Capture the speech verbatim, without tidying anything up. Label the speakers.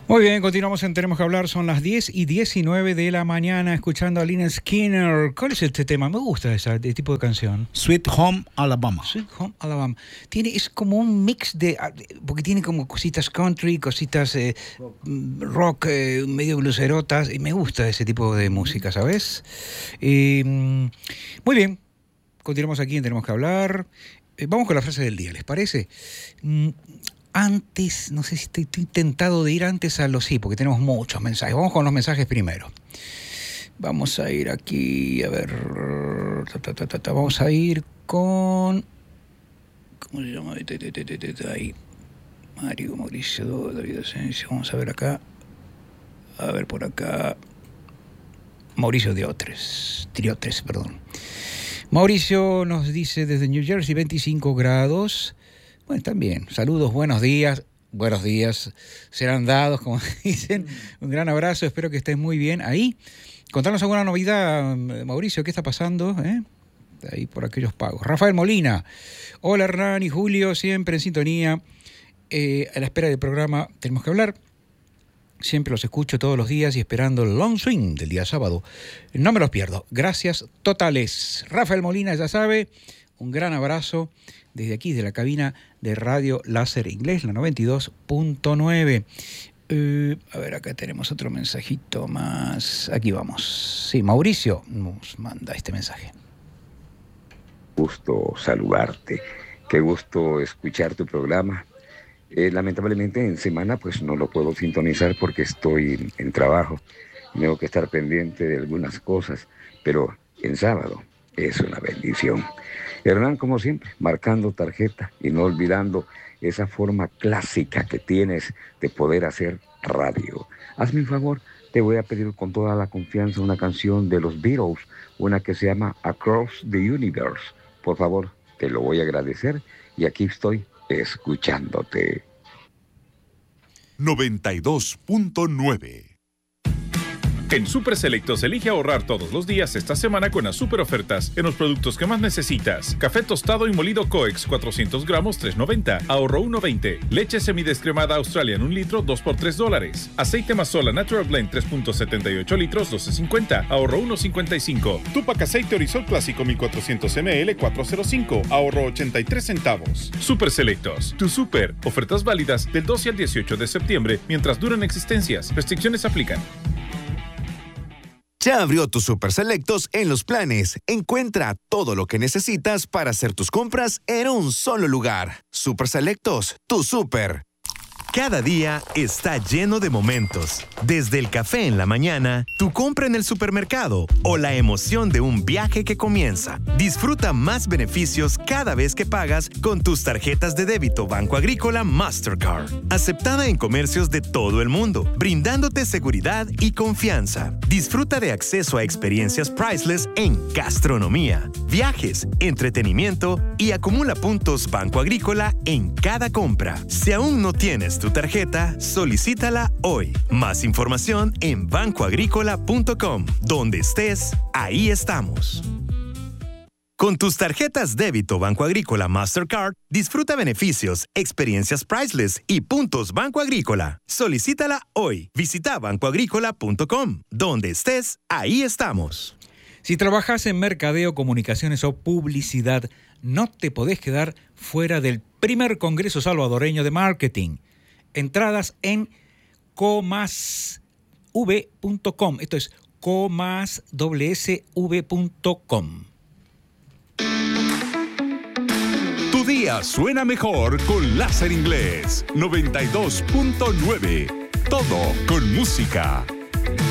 Speaker 1: Muy bien, continuamos en Tenemos que Hablar. Son las diez y diecinueve de la mañana escuchando a Lynyrd Skynyrd. ¿Cuál es este tema? Me gusta ese tipo de canción.
Speaker 2: Sweet Home Alabama.
Speaker 1: Sweet Home Alabama. Tiene, es como un mix de... Porque tiene como cositas country, cositas eh, rock, eh, medio blueserotas. Y me gusta ese tipo de música, ¿sabes? Eh, muy bien. Continuamos aquí en Tenemos que Hablar. Eh, vamos con la frase del día, ¿les parece? Mm, Antes, no sé si estoy, estoy tentado de ir antes a los sí, porque tenemos muchos mensajes. Vamos con los mensajes primero. Vamos a ir aquí, a ver. Ta, ta, ta, ta, ta, vamos a ir con. ¿Cómo se llama? Ahí. Mario, Mauricio, David Asensio. Vamos a ver acá. A ver por acá. Mauricio Diotres. Triotres, perdón. Mauricio nos dice desde New Jersey, veinticinco grados. Bueno, también. Saludos, buenos días. Buenos días serán dados, como dicen. Un gran abrazo, espero que estés muy bien ahí. Contanos alguna novedad, Mauricio, ¿qué está pasando? ¿Eh? Ahí por aquellos pagos. Rafael Molina. Hola, Hernán y Julio, siempre en sintonía. Eh, a la espera del programa Tenemos que Hablar. Siempre los escucho todos los días y esperando el long swing del día sábado. No me los pierdo. Gracias totales. Rafael Molina, ya sabe, un gran abrazo desde aquí, de la cabina de Radio Láser Inglés, la noventa y dos punto nueve. Eh, a ver, acá tenemos otro mensajito más. Aquí vamos. Sí, Mauricio nos manda este mensaje.
Speaker 3: Gusto saludarte. Qué gusto escuchar tu programa. Eh, lamentablemente en semana pues no lo puedo sintonizar porque estoy en, en trabajo. Tengo que estar pendiente de algunas cosas, pero en sábado es una bendición. Hernán, como siempre, marcando tarjeta y no olvidando esa forma clásica que tienes de poder hacer radio. Hazme un favor, te voy a pedir con toda la confianza una canción de los Beatles, una que se llama Across the Universe. Por favor, te lo voy a agradecer y aquí estoy escuchándote.
Speaker 4: noventa y dos punto nueve. En Super Selectos elige ahorrar todos los días esta semana con las super ofertas en los productos que más necesitas. Café tostado y molido Coex, cuatrocientos gramos, tres noventa, ahorro uno veinte. Leche semidescremada Australian, un litro, dos por tres dólares. Aceite Mazola Natural Blend, tres punto setenta y ocho litros, doce cincuenta, ahorro uno cincuenta y cinco. Tupac Aceite Orisol Clásico mil cuatrocientos mililitros, cuatrocientos cinco, ahorro ochenta y tres centavos. Super Selectos, tu super. Ofertas válidas del doce al dieciocho de septiembre mientras duran existencias. Restricciones aplican.
Speaker 5: Ya abrió tus Super Selectos en los planes. Encuentra todo lo que necesitas para hacer tus compras en un solo lugar. Super Selectos, tu super. Cada día está lleno de momentos. Desde el café en la mañana, tu compra en el supermercado o la emoción de un viaje que comienza. Disfruta más beneficios cada vez que pagas con tus tarjetas de débito Banco Agrícola Mastercard. Aceptada en comercios de todo el mundo, brindándote seguridad y confianza. Disfruta de acceso a experiencias priceless en gastronomía, viajes, entretenimiento y acumula puntos Banco Agrícola en cada compra. Si aún no tienes tu tarjeta, solicítala hoy. Más información en banco agrícola punto com. Donde estés, ahí estamos. Con tus tarjetas débito Banco Agrícola Mastercard, disfruta beneficios, experiencias priceless y puntos Banco Agrícola. Solicítala hoy. Visita banco agrícola punto com. Donde estés, ahí estamos.
Speaker 1: Si trabajas en mercadeo, comunicaciones o publicidad, no te podés quedar fuera del primer Congreso Salvadoreño de Marketing. Entradas en comasv punto com. Esto es comasv punto com.
Speaker 4: Tu día suena mejor con Láser Inglés noventa y dos punto nueve. Todo con música.